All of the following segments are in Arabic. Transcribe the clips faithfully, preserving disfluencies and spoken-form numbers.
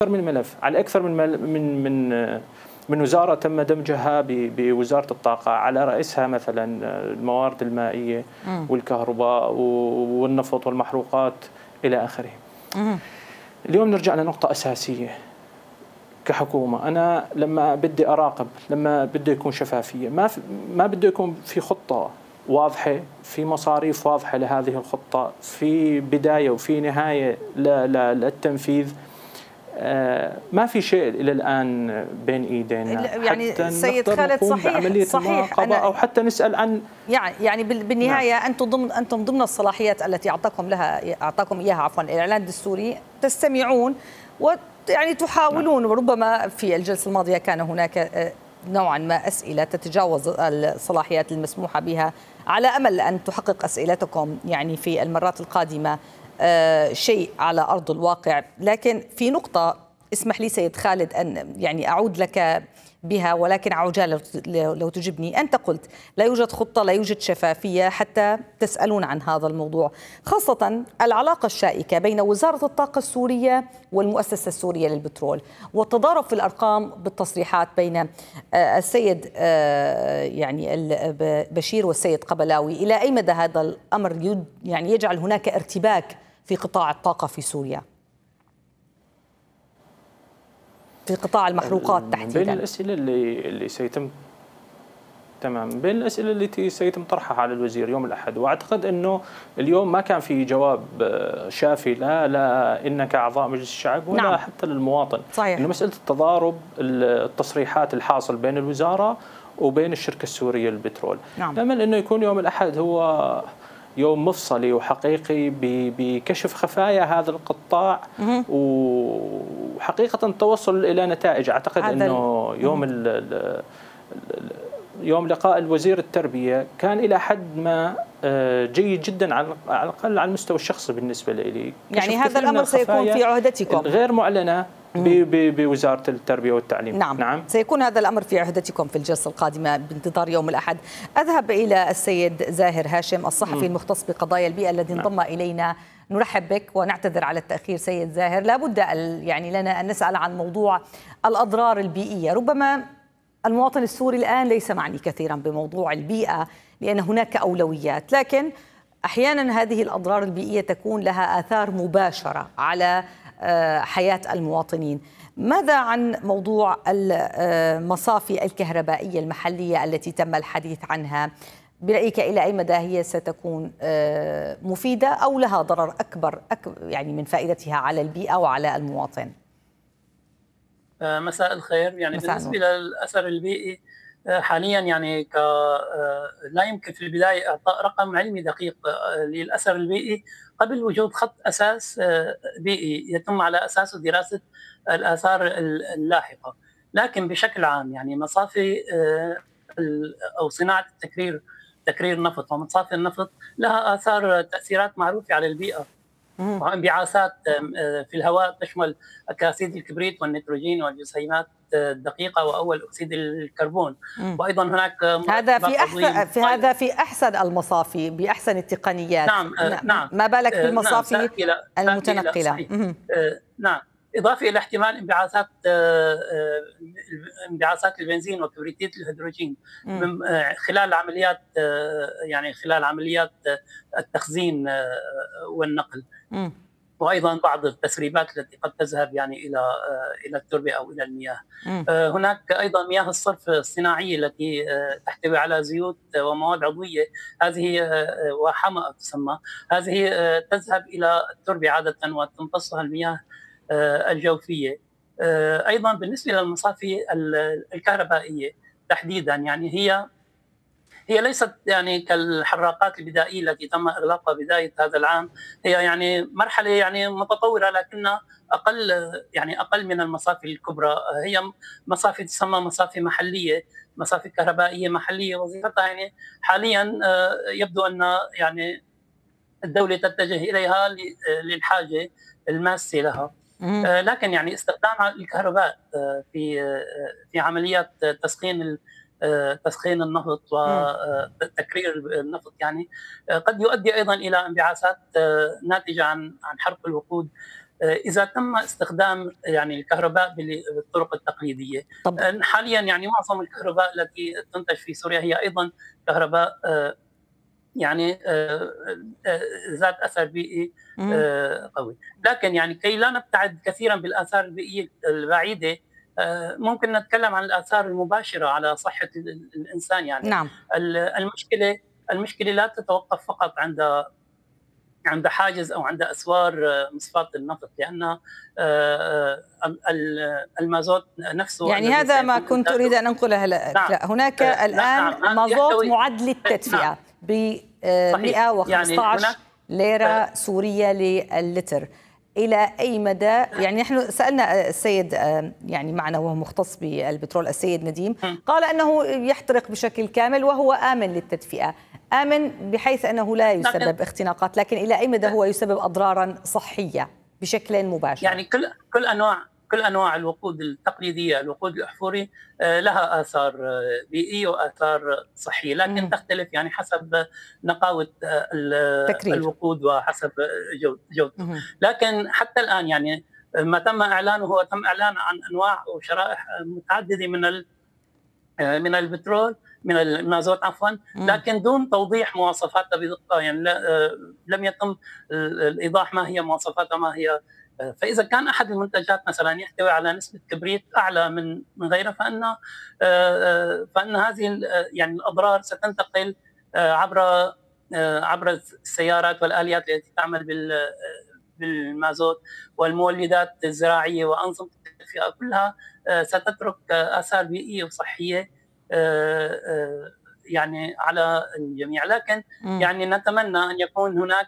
من ملف على أكثر من مل من من من وزارة تم دمجها بوزارة الطاقة، على رأسها مثلا الموارد المائية والكهرباء والنفط والمحروقات إلى آخره. اليوم نرجع لنقطة أساسية كحكومة. أنا لما بدي أراقب، لما بده يكون شفافية، ما ما بده يكون في خطة واضحة، في مصاريف واضحة لهذه الخطة، في بداية وفي نهاية للتنفيذ. آه ما في شيء إلى الآن بين إيدينا يعني حتى سيد خالد. صحيح بعملية صحيح المراقبة أو حتى نسأل عن يعني يعني بالنهاية نعم. أنتم ضمن أنتم ضمن الصلاحيات التي أعطاكم لها أعطاكم إياها عفوا الإعلان الدستوري، تستمعون ويعني تحاولون. نعم. وربما في الجلسة الماضية كان هناك نوعا ما أسئلة تتجاوز الصلاحيات المسموحة بها، على أمل أن تحقق أسئلتكم يعني في المرات القادمة آه شيء على أرض الواقع. لكن في نقطة اسمح لي سيد خالد أن يعني أعود لك بها، ولكن عجالة لو تجبني. أنت قلت لا يوجد خطة، لا يوجد شفافية حتى تسألون عن هذا الموضوع، خاصة العلاقة الشائكة بين وزارة الطاقة السورية والمؤسسة السورية للبترول، والتضارب في الأرقام بالتصريحات بين السيد يعني بشير والسيد قبلاوي. إلى أي مدى هذا الأمر يعني يجعل هناك ارتباك في قطاع الطاقة في سوريا، في قطاع المحروقات تحديدا؟ بين الأسئلة اللي اللي سيتم تمام بين الأسئلة التي سيتم طرحها على الوزير يوم الأحد، وأعتقد أنه اليوم ما كان في جواب شافي لا لا إن كأعضاء مجلس الشعب ولا نعم. حتى للمواطن. صحيح. إنه مسألة التضارب التصريحات الحاصل بين الوزارة وبين الشركة السورية للبترول. نعم. نأمل أنه يكون يوم الأحد هو يوم مفصلي وحقيقي بكشف خفايا هذا القطاع وحقيقة التوصل إلى نتائج. أعتقد أنه يوم ال ال يوم لقاء الوزير التربية كان إلى حد ما جيد جدا، على الأقل على المستوى الشخصي بالنسبة لي. يعني هذا الأمر سيكون في عهدتكم غير معلنة بوزارة التربية والتعليم. نعم. نعم سيكون هذا الأمر في عهدتكم في الجلسة القادمة بانتظار يوم الأحد. أذهب إلى السيد زاهر هاشم الصحفي المختص بقضايا البيئة الذي انضم نعم. إلينا. نرحب بك ونعتذر على التأخير سيد زاهر. لابد يعني لنا أن نسأل عن موضوع الأضرار البيئية. ربما المواطن السوري الآن ليس معني كثيرا بموضوع البيئة لأن هناك أولويات، لكن أحيانا هذه الأضرار البيئية تكون لها آثار مباشرة على حياة المواطنين. ماذا عن موضوع المصافي الكهربائية المحلية التي تم الحديث عنها؟ برأيك إلى أي مدى هي ستكون مفيدة أو لها ضرر أكبر يعني من فائدتها على البيئة وعلى المواطن؟ مساء الخير. يعني مساء بالنسبة نور. للأثر البيئي حاليا يعني ك لا يمكن في البداية إعطاء رقم علمي دقيق للأثر البيئي قبل وجود خط أساس بيئي يتم على أساسه دراسة الآثار اللاحقة. لكن بشكل عام يعني مصافي أو صناعة التكرير تكرير النفط ومصافي النفط لها آثار تأثيرات معروفة على البيئة وانبعاثات في الهواء تشمل أكاسيد الكبريت والنيتروجين والجسيمات الدقيقة وأول أكسيد الكربون. مم. وأيضا هناك هذا في أحسن في هذا في أحسن المصافي بأحسن التقنيات. نعم نعم ما بالك بالمصافي نعم المتنقلة. نعم إضافة إلى احتمال انبعاثات انبعاثات البنزين وكبريتيت الهيدروجين خلال عمليات يعني خلال عمليات التخزين والنقل. م. وايضا بعض التسريبات التي قد تذهب يعني الى الى التربه او الى المياه. م. هناك ايضا مياه الصرف الصناعيه التي تحتوي على زيوت ومواد عضويه، هذه وحمأة تسمى، هذه تذهب الى التربه عاده وتمتصها المياه الجوفيه. ايضا بالنسبه للمصافي الكهربائيه تحديدا يعني هي هي ليست يعني كالحراقات البدائيه التي تم اغلاقها بدايه هذا العام، هي يعني مرحله يعني متطوره لكنها اقل يعني اقل من المصافي الكبرى. هي مصافي تسمى مصافي محليه، مصافي كهربائيه محليه، وظيفتها يعني حاليا يبدو ان يعني الدوله تتجه اليها للحاجه الماسه لها. لكن يعني استخدام الكهرباء في في عمليات تسخين تسخين النفط وتكرير النفط يعني قد يؤدي ايضا الى انبعاثات ناتجه عن عن حرق الوقود اذا تم استخدام يعني الكهرباء بالطرق التقليديه. طب. حاليا يعني معظم الكهرباء التي تنتج في سوريا هي ايضا كهرباء يعني ذات اثر بيئي قوي، لكن يعني كي لا نبتعد كثيرا بالاثار البيئيه البعيده ممكن نتكلم عن الاثار المباشره على صحه الانسان. يعني نعم. المشكله المشكله لا تتوقف فقط عند عند حاجز او عند اسوار مصفاة النفط، لان المازوت نفسه يعني هذا ما كنت اريد ان انقله لك. نعم. هناك نعم. الان نعم. مازوت معد للتدفئه نعم. ب مئة وخمسة عشر يعني ليره سوريه للتر. الى اي مدى يعني نحن سالنا السيد يعني معنا وهو مختص بالبترول السيد نديم، قال انه يحترق بشكل كامل وهو امن للتدفئه، آمن بحيث أنه لا يسبب اختناقات، لكن إلى أي مدى هو يسبب أضرارا صحية بشكل مباشر؟ يعني كل كل أنواع كل أنواع الوقود التقليدية، الوقود الأحفوري لها آثار بيئية وآثار صحية، لكن م. تختلف يعني حسب نقاوة الوقود وحسب جودته. لكن حتى الآن يعني ما تم إعلانه هو تم إعلان عن أنواع وشرائح متعددة من من البترول من المازوت عفوا، لكن دون توضيح مواصفاتها بدقه. يعني لم يتم الايضاح ما هي مواصفاتها ما هي. فاذا كان احد المنتجات مثلا يحتوي على نسبه كبريت اعلى من من غيره فان فان هذه يعني الاضرار ستنتقل عبر عبر السيارات والاليات التي تعمل بال بالمازوت والمولدات الزراعيه وانظمه التدفئه كلها ستترك آثار بيئية وصحية يعني على الجميع. لكن م. يعني نتمنى أن يكون هناك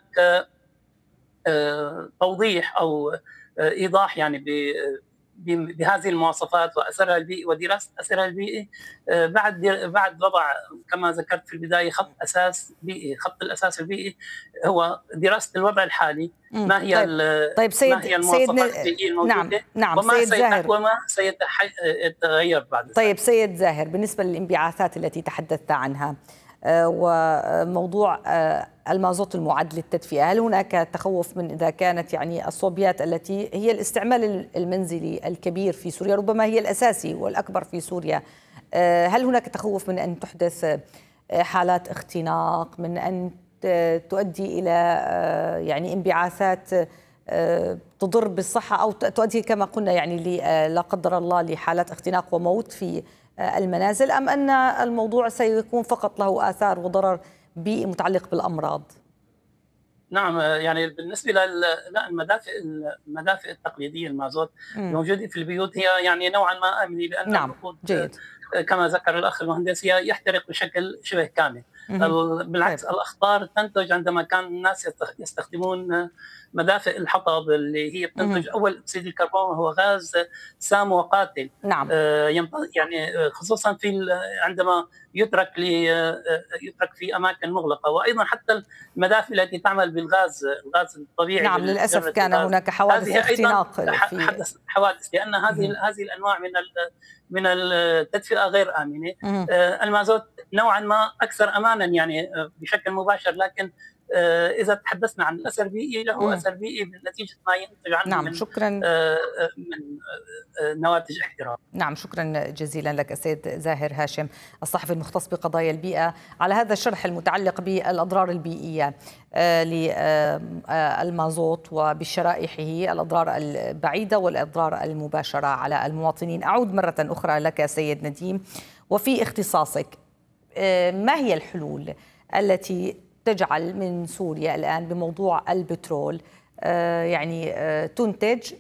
توضيح أو إيضاح يعني بهذه المواصفات وأثرها البيئي ودراسة أثرها البيئي بعد بعد وضع كما ذكرت في البداية خط أساس بيئي. خط الأساس البيئي هو دراسة الوضع الحالي، ما هي طيب, طيب سيد ما هي المواصفات البيئية الموجودة نعم نعم وما سيد زاهر وما سيتغير بعد ذلك. طيب سيد زاهر، بالنسبة للانبعاثات التي تحدثت عنها وموضوع المازوت المعد للتدفئة، هل هناك تخوف من إذا كانت يعني الصوبيات التي هي الاستعمال المنزلي الكبير في سوريا ربما هي الأساسي والأكبر في سوريا، هل هناك تخوف من أن تحدث حالات اختناق، من أن تؤدي إلى يعني انبعاثات تضر بالصحة أو تؤدي كما قلنا يعني لا قدر الله لحالات اختناق وموت في المنازل، أم أن الموضوع سيكون فقط له آثار وضرر بيئي متعلق بالأمراض؟ نعم يعني بالنسبة للمدافئ المدافئ التقليدية المازوت الموجودة في البيوت هي يعني نوعا ما آمنة، لأن نعم الوقود جيد. كما ذكر الأخ المهندس يحترق بشكل شبه كامل. بالعكس الأخطار تنتج عندما كان الناس يستخدمون مدافئ الحطب اللي هي بتنتج أول أكسيد الكربون وهو غاز سام وقاتل. نعم. يعني خصوصا في عندما يترك لي يترك في أماكن مغلقة، وأيضا حتى المدافئ التي تعمل بالغاز الغاز الطبيعي. نعم للأسف كان هناك حوادث اختناق في حدث حوادث لأن هذه هذه الأنواع من من التدفئة غير آمنة. المازوت نوعا ما أكثر أمانا يعني بشكل مباشر، لكن إذا تحدثنا عن الأثر البيئي له م. أثر بيئي نتيجة ما ينتج عنه نعم من شكرا من نواتج احتراق. نعم شكرا جزيلا لك السيد زاهر هاشم الصحفي المختص بقضايا البيئة على هذا الشرح المتعلق بالأضرار البيئية للمازوت وبشرائحه، الأضرار البعيدة والأضرار المباشرة على المواطنين. أعود مرة أخرى لك سيد نديم، وفي اختصاصك ما هي الحلول التي تجعل من سوريا الآن بموضوع البترول يعني تنتج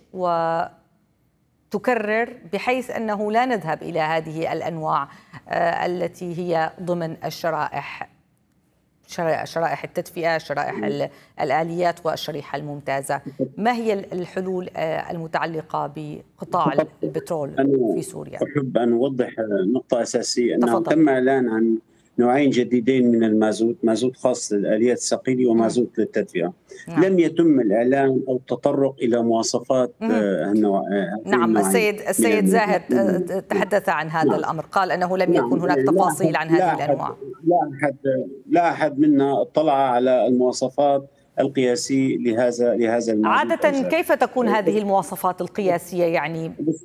وتكرر بحيث أنه لا نذهب إلى هذه الأنواع التي هي ضمن الشرائح شرائح التدفئة، شرائح الآليات والشريحة الممتازة؟ ما هي الحلول المتعلقة بقطاع البترول في سوريا؟ أحب أن أوضح نقطة أساسية أنه تفضل. تم إعلان عن نوعين جديدين من المازوت، مازوت خاص للآليات الثقيلة ومازوت للتدفئة. نعم. لم يتم الإعلان أو التطرق إلى مواصفات النوع. نعم السيد السيد زاهر تحدث عن هذا نعم. الأمر، قال أنه لم يكن هناك تفاصيل عن هذه لا الأنواع. لا أحد لا أحد منا اطلع على المواصفات القياسي لهذا لهذا المازوت. عادة كيف تكون هذه المواصفات القياسية يعني؟